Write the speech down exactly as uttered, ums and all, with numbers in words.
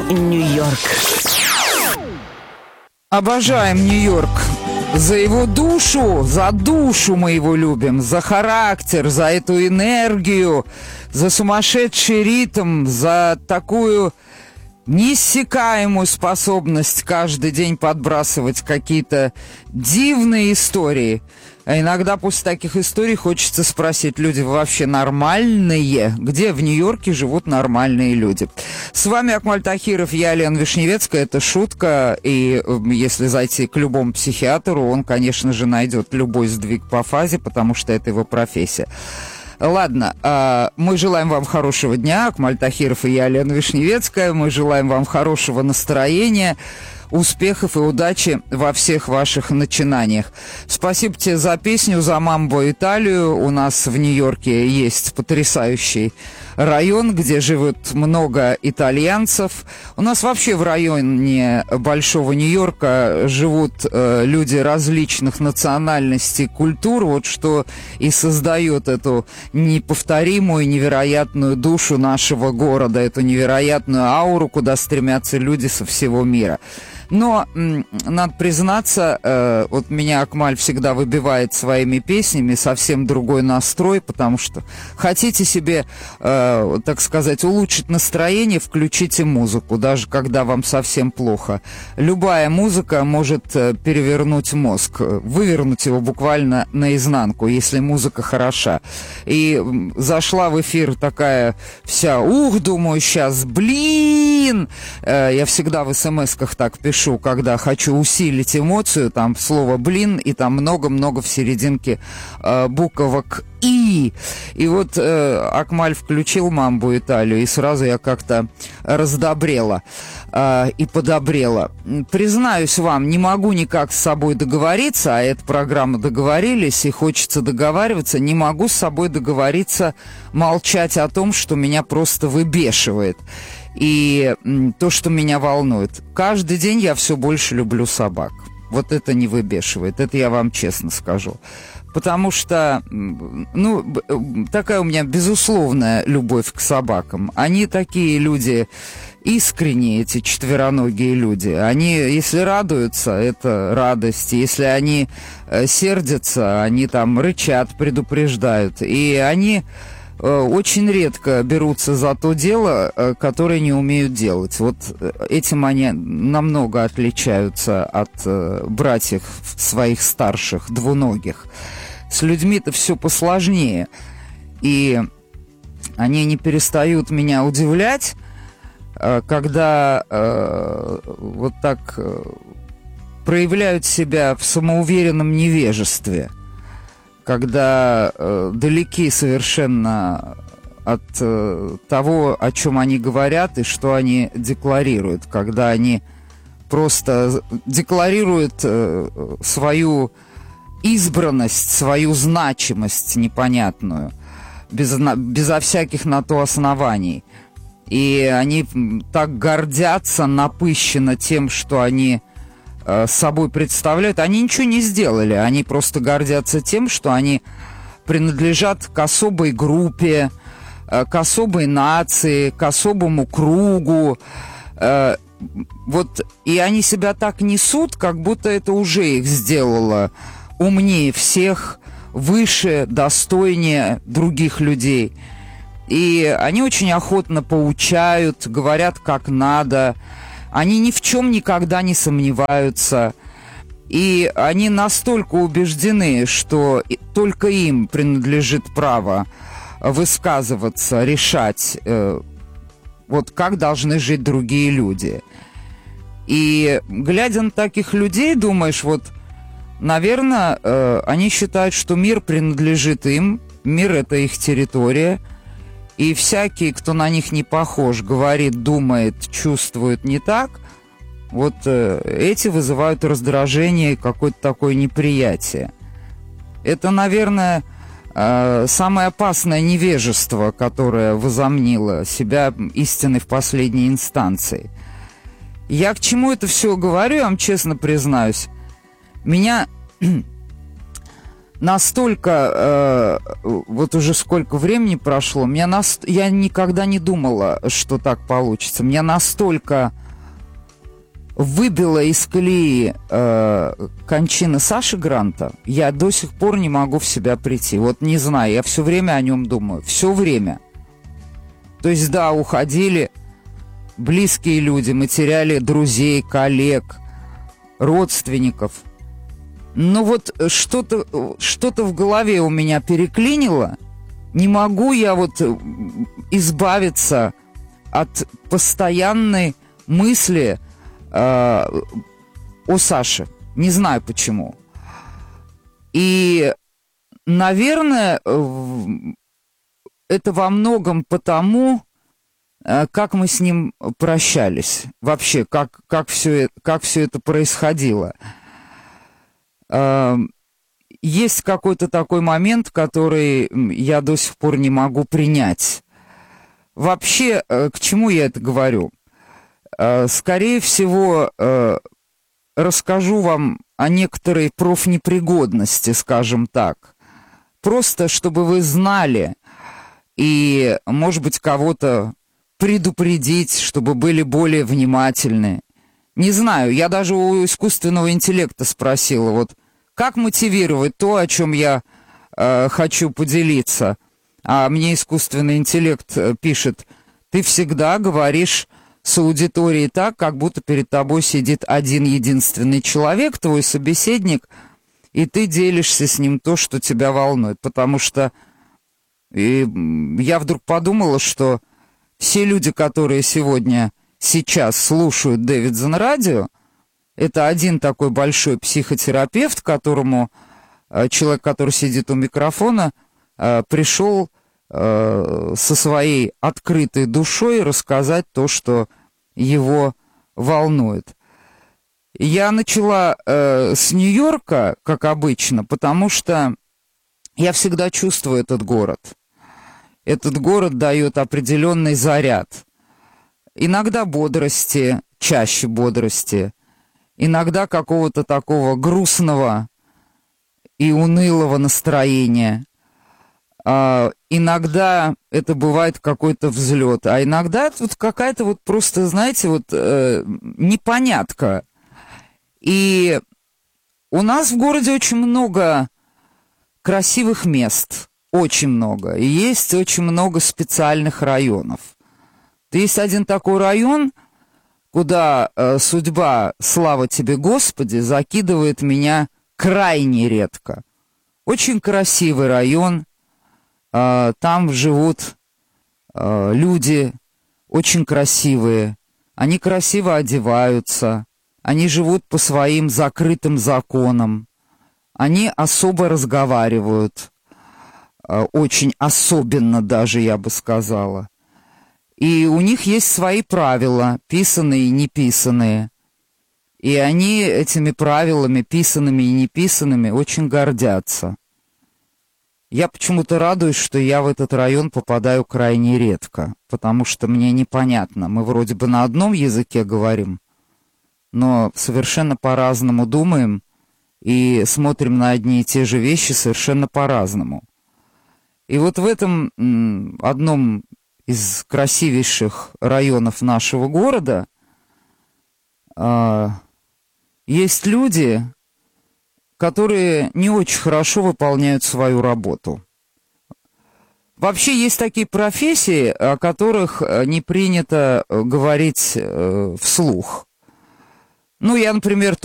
Нью-Йорк. Обожаем Нью-Йорк. За его душу, за душу мы его любим, за характер, за эту энергию, за сумасшедший ритм, за такую неиссякаемую способность каждый день подбрасывать какие-то дивные истории. А иногда после таких историй хочется спросить, люди вообще нормальные? Где в Нью-Йорке живут нормальные люди? С вами Акмаль Тахиров, я Лена Вишневецкая. Это шутка, и если зайти к любому психиатру, он, конечно же, найдет любой сдвиг по фазе, потому что это его профессия. Ладно, мы желаем вам хорошего дня. Акмаль Тахиров и я, Лена Вишневецкая. Мы желаем вам хорошего настроения, успехов и удачи во всех ваших начинаниях. Спасибо тебе за песню, за «Мамбо Италию». У нас в Нью-Йорке есть потрясающий район, где живет много итальянцев. У нас вообще в районе Большого Нью-Йорка живут э, люди различных национальностей, культур, вот что и создает эту неповторимую, невероятную душу нашего города, эту невероятную ауру, куда стремятся люди со всего мира. Но, м, надо признаться, э, вот меня Акмаль всегда выбивает своими песнями совсем другой настрой, потому что хотите себе, э, так сказать, улучшить настроение, включите музыку, даже когда вам совсем плохо. Любая музыка может э, перевернуть мозг, вывернуть его буквально наизнанку, если музыка хороша. И м, зашла в эфир такая вся, ух, думаю, сейчас, блин! Э, я всегда в смс-ках так пишу, когда хочу усилить эмоцию, там слово «блин», и там много-много в серединке э, буквок «и». И вот э, Акмаль включил «Мамбо Италию», и сразу я как-то раздобрела э, и подобрела. Признаюсь вам, не могу никак с собой договориться, а эта программа «Договорились», и хочется договариваться, не могу с собой договориться молчать о том, что меня просто выбешивает. И м, то, что меня волнует. Каждый день я все больше люблю собак. Вот это не выбешивает, это я вам честно скажу. Потому что, ну, такая у меня безусловная любовь к собакам. Они такие люди искренние, эти четвероногие люди. Они, если радуются, это радость. Если они э, сердятся, они там рычат, предупреждают. И они очень редко берутся за то дело, которое не умеют делать. Вот этим они намного отличаются от братьев своих старших, двуногих. С людьми-то все посложнее. И они не перестают меня удивлять, когда э, вот так проявляют себя в самоуверенном невежестве, когда э, далеки совершенно от э, того, о чем они говорят и что они декларируют, когда они просто декларируют э, свою избранность, свою значимость непонятную, без, безо всяких на то оснований. И они так гордятся напыщенно тем, что они с собой представляют. Они ничего не сделали, они просто гордятся тем, что они принадлежат к особой группе, к особой нации, к особому кругу. Вот, и они себя так несут, как будто это уже их сделало умнее всех, выше, достойнее других людей. И они очень охотно поучают, говорят, как надо. Они ни в чем никогда не сомневаются. И они настолько убеждены, что только им принадлежит право высказываться, решать, э, вот как должны жить другие люди. И глядя на таких людей, думаешь, вот, наверное, э, они считают, что мир принадлежит им, мир — это их территория. И всякий, кто на них не похож, говорит, думает, чувствует не так, вот э, эти вызывают раздражение и какое-то такое неприятие. Это, наверное, э, самое опасное невежество, которое возомнило себя истиной в последней инстанции. Я к чему это все говорю, я вам честно признаюсь. Меня настолько, э, вот уже сколько времени прошло, меня нас, я никогда не думала, что так получится. Меня настолько выбило из колеи э, кончина Саши Гранта, я до сих пор не могу в себя прийти. Вот не знаю, я все время о нем думаю, все время. То есть, да, уходили близкие люди, мы теряли друзей, коллег, родственников. Но вот что-то, что-то в голове у меня переклинило. Не могу я вот избавиться от постоянной мысли э, о Саше. Не знаю почему. И, наверное, это во многом потому, как мы с ним прощались. Вообще, как, как, все, как все это происходило. Есть какой-то такой момент, который я до сих пор не могу принять. Вообще, к чему я это говорю? Скорее всего, расскажу вам о некоторой профнепригодности, скажем так. Просто, чтобы вы знали и, может быть, кого-то предупредить, чтобы были более внимательны. Не знаю, я даже у искусственного интеллекта спросила, вот как мотивировать то, о чем я э, хочу поделиться. А мне искусственный интеллект пишет: ты всегда говоришь с аудиторией так, как будто перед тобой сидит один единственный человек, твой собеседник, и ты делишься с ним то, что тебя волнует. Потому что и я вдруг подумала, что все люди, которые сегодня, сейчас слушают Дэвидсон радио, это один такой большой психотерапевт, которому человек, который сидит у микрофона, пришел со своей открытой душой рассказать то, что его волнует. Я начала с Нью-Йорка, как обычно, потому что я всегда чувствую этот город. Этот город дает определенный заряд. Иногда бодрости, чаще бодрости, иногда какого-то такого грустного и унылого настроения. А, иногда это бывает какой-то взлет, а иногда тут какая-то вот просто, знаете, вот э, непонятка. И у нас в городе очень много красивых мест, очень много. И есть очень много специальных районов. Есть один такой район, куда э, судьба, слава тебе, Господи, закидывает меня крайне редко. Очень красивый район, э, там живут э, люди очень красивые, они красиво одеваются, они живут по своим закрытым законам, они особо разговаривают, э, очень особенно даже, я бы сказала. И у них есть свои правила, писанные и неписанные. И они этими правилами, писанными и неписанными, очень гордятся. Я почему-то радуюсь, что я в этот район попадаю крайне редко, потому что мне непонятно. Мы вроде бы на одном языке говорим, но совершенно по-разному думаем и смотрим на одни и те же вещи совершенно по-разному. И вот в этом м, одном из красивейших районов нашего города э, есть люди, которые не очень хорошо выполняют свою работу. Вообще есть такие профессии, о которых не принято говорить э, вслух. Ну, я, например,